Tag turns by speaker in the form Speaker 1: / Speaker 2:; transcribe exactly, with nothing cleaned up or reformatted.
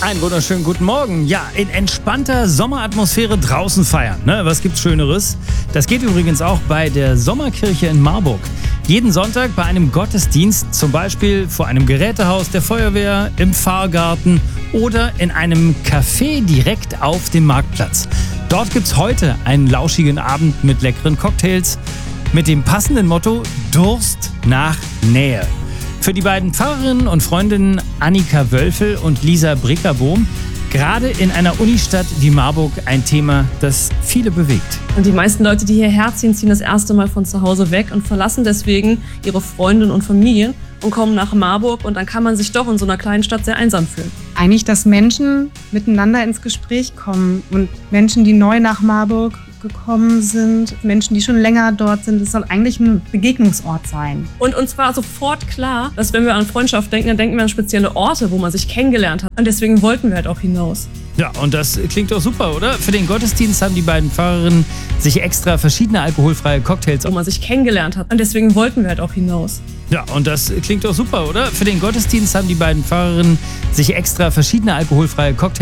Speaker 1: Einen wunderschönen guten Morgen. Ja, in entspannter Sommeratmosphäre draußen feiern. Ne? Was gibt's Schöneres? Das geht übrigens auch bei der Sommerkirche in Marburg. Jeden Sonntag bei einem Gottesdienst, zum Beispiel vor einem Gerätehaus der Feuerwehr, im Pfarrgarten oder in einem Café direkt auf dem Marktplatz. Dort gibt's heute einen lauschigen Abend mit leckeren Cocktails mit dem passenden Motto Durst nach Nähe. Für die beiden Pfarrerinnen und Freundinnen Annika Wölfel und Lisa Brickerbohm gerade in einer Unistadt wie Marburg ein Thema, das viele bewegt.
Speaker 2: Und die meisten Leute, die hierher ziehen, ziehen das erste Mal von zu Hause weg und verlassen deswegen ihre Freundinnen und Familien und kommen nach Marburg. Und dann kann man sich doch in so einer kleinen Stadt sehr einsam fühlen.
Speaker 3: Eigentlich, dass Menschen miteinander ins Gespräch kommen und Menschen, die neu nach Marburg gekommen sind, Menschen, die schon länger dort sind, es soll eigentlich ein Begegnungsort sein.
Speaker 2: Und uns war sofort klar, dass wenn wir an Freundschaft denken, dann denken wir an spezielle Orte, wo man sich kennengelernt hat. Und deswegen wollten wir halt auch hinaus.
Speaker 1: Ja, und das klingt doch super, oder? Für den Gottesdienst haben die beiden Pfarrerinnen sich extra verschiedene alkoholfreie Cocktails...
Speaker 2: Wo man sich kennengelernt hat. Und deswegen wollten wir halt auch hinaus.
Speaker 1: Ja, und das klingt doch super, oder? Für den Gottesdienst haben die beiden Pfarrerinnen sich extra verschiedene alkoholfreie Cocktails